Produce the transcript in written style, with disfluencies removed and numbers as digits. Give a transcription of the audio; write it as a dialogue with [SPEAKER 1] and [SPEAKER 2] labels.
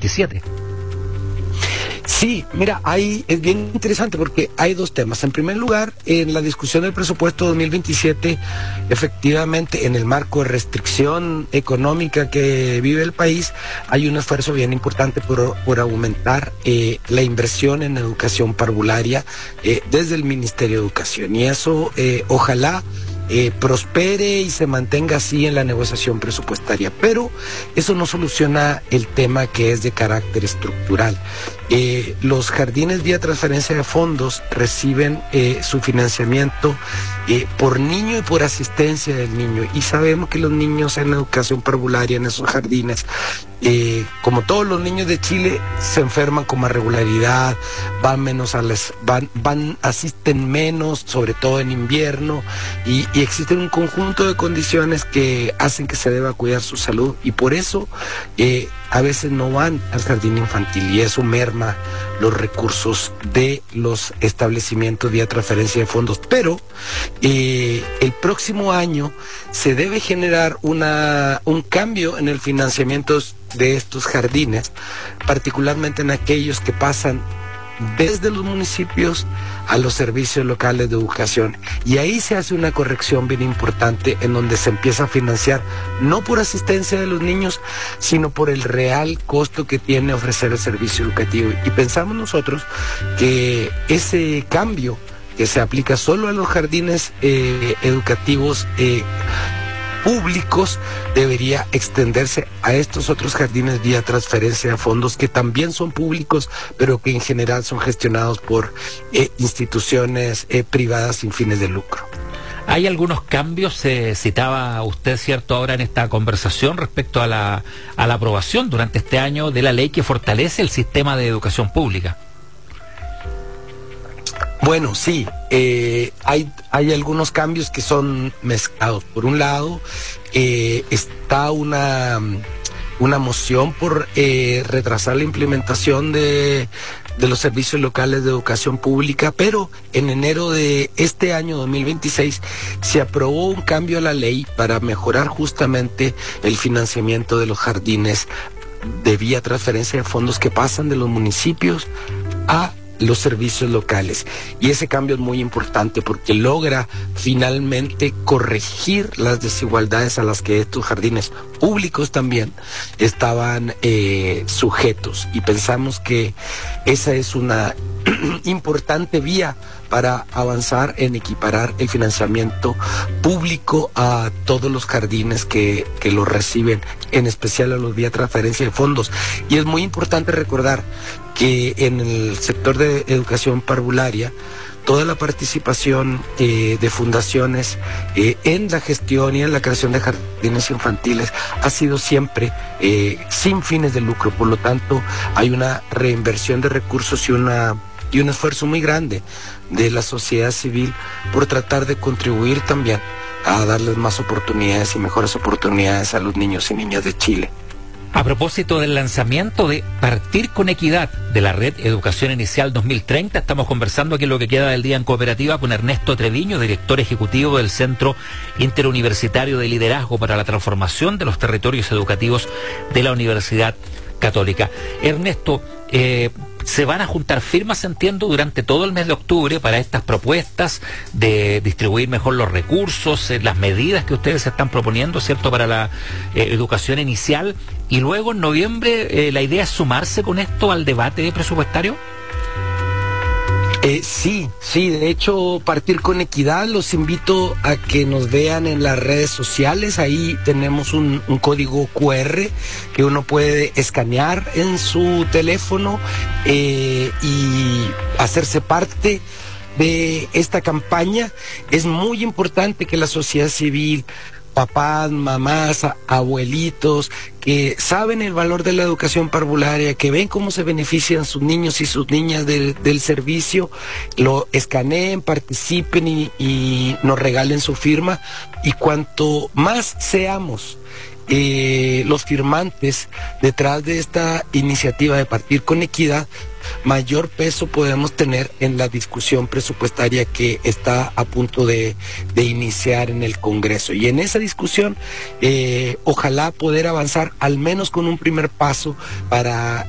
[SPEAKER 1] 2027.
[SPEAKER 2] Sí, mira, es bien interesante porque hay dos temas. En primer lugar, en la discusión del presupuesto 2027, efectivamente, en el marco de restricción económica que vive el país, hay un esfuerzo bien importante por aumentar la inversión en educación parvularia desde el Ministerio de Educación. Y eso, ojalá prospere y se mantenga así en la negociación presupuestaria. Pero eso no soluciona el tema que es de carácter estructural. Los jardines vía transferencia de fondos reciben su financiamiento por niño y por asistencia del niño. Y sabemos que los niños en educación parvularia en esos jardines, como todos los niños de Chile, se enferman con más regularidad, asisten menos, sobre todo en invierno, y existen un conjunto de condiciones que hacen que se deba cuidar su salud, y por eso a veces no van al jardín infantil, y eso merma los recursos de los establecimientos vía transferencia de fondos. Pero el próximo año se debe generar un cambio en el financiamiento de estos jardines, particularmente en aquellos que pasan desde los municipios a los servicios locales de educación, y ahí se hace una corrección bien importante en donde se empieza a financiar no por asistencia de los niños, sino por el real costo que tiene ofrecer el servicio educativo. Y pensamos nosotros que ese cambio que se aplica solo a los jardines educativos públicos debería extenderse a estos otros jardines vía transferencia de fondos, que también son públicos, pero que en general son gestionados por instituciones privadas sin fines de lucro.
[SPEAKER 1] Hay algunos cambios, se citaba usted, cierto, ahora en esta conversación respecto a la aprobación durante este año de la ley que fortalece el sistema de educación pública.
[SPEAKER 2] Bueno, sí, hay algunos cambios que son mezclados. Por un lado, está una moción por retrasar la implementación de los servicios locales de educación pública, pero en enero de este año 2026 se aprobó un cambio a la ley para mejorar justamente el financiamiento de los jardines de vía transferencia de fondos que pasan de los municipios a los servicios locales. Y ese cambio es muy importante porque logra finalmente corregir las desigualdades a las que estos jardines públicos también estaban sujetos, y pensamos que esa es una importante vía para avanzar en equiparar el financiamiento público a todos los jardines que lo reciben, en especial a los vía transferencia de fondos. Y es muy importante recordar que en el sector de educación parvularia, toda la participación de fundaciones en la gestión y en la creación de jardines infantiles ha sido siempre sin fines de lucro. Por lo tanto, hay una reinversión de recursos y un esfuerzo muy grande de la sociedad civil por tratar de contribuir también a darles más oportunidades y mejores oportunidades a los niños y niñas de Chile.
[SPEAKER 1] A propósito del lanzamiento de Partir con Equidad de la Red Educación Inicial 2030, estamos conversando aquí en lo que queda del día en Cooperativa con Ernesto Treviño, director ejecutivo del Centro Interuniversitario de Liderazgo para la Transformación de los Territorios Educativos de la Universidad Católica. Ernesto, se van a juntar firmas, entiendo, durante todo el mes de octubre para estas propuestas de distribuir mejor los recursos, las medidas que ustedes están proponiendo, ¿cierto?, para la educación inicial. Y luego en noviembre la idea es sumarse con esto al debate presupuestario.
[SPEAKER 2] Sí, de hecho, Partir con Equidad, los invito a que nos vean en las redes sociales. Ahí tenemos un código QR que uno puede escanear en su teléfono y hacerse parte de esta campaña. Es muy importante que la sociedad civil, papás, mamás, abuelitos, que saben el valor de la educación parvularia, que ven cómo se benefician sus niños y sus niñas del servicio, lo escaneen, participen y nos regalen su firma. Y cuanto más seamos los firmantes detrás de esta iniciativa de Partir con Equidad, mayor peso podemos tener en la discusión presupuestaria que está a punto de iniciar en el Congreso. Y en esa discusión, ojalá poder avanzar al menos con un primer paso para